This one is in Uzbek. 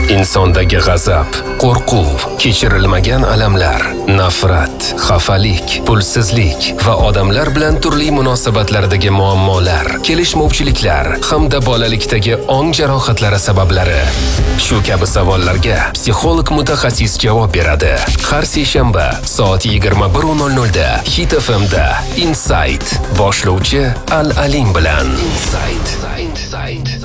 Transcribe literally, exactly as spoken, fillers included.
Insondagi g'azab, qo'rquv, kechirilmagan alamlar, nafrat, xafalik, pulsizlik va odamlar bilan turli munosabatlardagi muammolar, kelishmovchiliklar hamda bolalikdagi ong jarohatlari sabablari. Shu kabi savollarga psixolog mutaxassis javob beradi. Har seshanba soat yigirma bir nol nol da Hit F M da Insight boshlovchi Al Aling bilan. Insight. Insight.